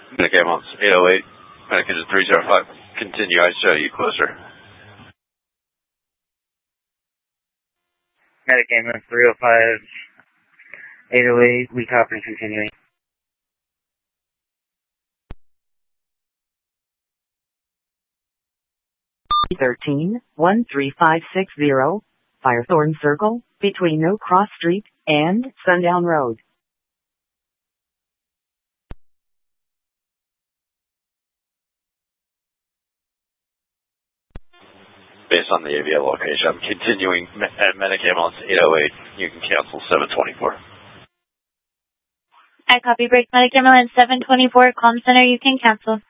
Medic ambulance 808, medic engine 305. Continue, I show you closer. Medic ambulance 305, 808, we copy, continuing. (13-13560), Firethorn Circle, between No Cross Street and Sundown Road. Based on the AVL location, I'm continuing at medic ambulance 808. You can cancel 724. I copy, break medic ambulance 724, comm center, you can cancel.